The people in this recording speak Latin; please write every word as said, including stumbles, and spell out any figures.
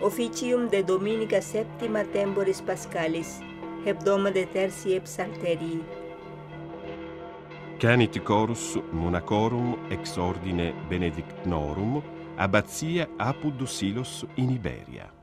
Officium de Dominica septima temporis Pascalis, hebdomade tertii et psalterii. Canit chorus monacorum ex ordine benedictinorum, abbatia Apud Silos in Iberia.